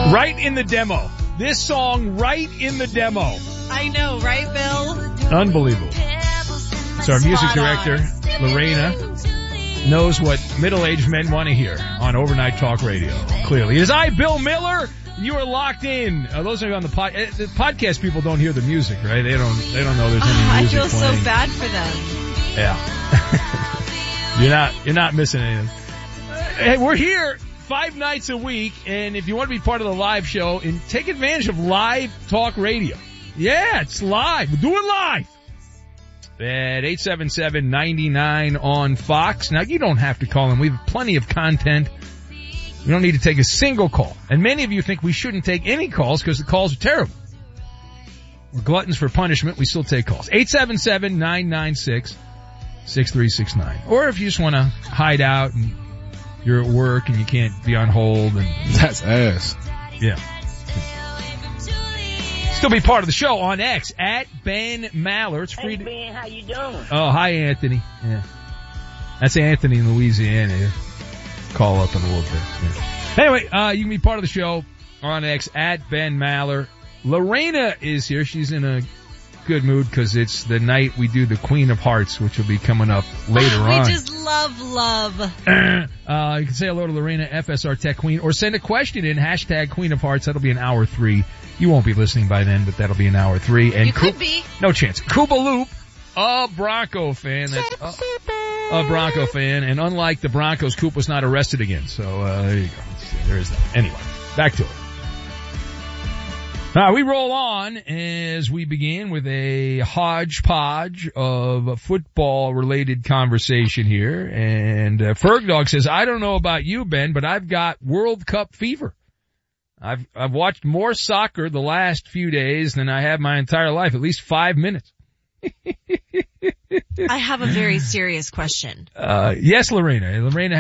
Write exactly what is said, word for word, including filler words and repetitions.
Right in the demo. This song right in the demo. I know, right, Bill? Unbelievable. So our music director, Lorena, knows what middle-aged men want to hear on Overnight Talk Radio. Clearly. It is I, Bill Miller. You are locked in. Uh, those are on the pod. Uh, the podcast people don't hear the music, right? They don't. They don't know there's any oh, music I feel playing. so bad for them. Yeah. you're not. You're not missing anything. Hey, we're here five nights a week, and if you want to be part of the live show, and take advantage of Live Talk Radio. Yeah, it's live. We're doing live at eight seven seven, nine nine on Fox. Now, you don't have to call in. We have plenty of content. We don't need to take a single call. And many of you think we shouldn't take any calls because the calls are terrible. We're gluttons for punishment. We still take calls. eight seven seven, nine nine six, six three six nine. Or if you just want to hide out and you're at work and you can't be on hold. And that's ass. Yeah. Still be part of the show on X at Ben Maller. It's free. Hey, Ben, how you doing? Oh, hi, Anthony. Yeah. That's Anthony in Louisiana. Call up in a little bit. Yeah. Anyway, uh, you can be part of the show on X at Ben Maller. Lorena is here. She's in a good mood because it's the night we do the Queen of Hearts, which will be coming up later oh, we on. We just love love. uh, you can say hello to Lorena, F S R Tech Queen, or send a question in, hashtag Queen of Hearts. That'll be in hour three. You won't be listening by then, but that'll be in hour three. And you Coop, could be. No chance. Kuba Loop, a Bronco fan. That's a, a Bronco fan. And unlike the Broncos, Coop was not arrested again. So, uh, there you go. There is that. Anyway, back to it. Now, we roll on as we begin with a hodgepodge of football-related conversation here. And uh, Fergdog says, I don't know about you, Ben, but I've got World Cup fever. I've I've watched more soccer the last few days than I have my entire life, at least five minutes. I have a very serious question. Uh, yes, Lorena. Lorena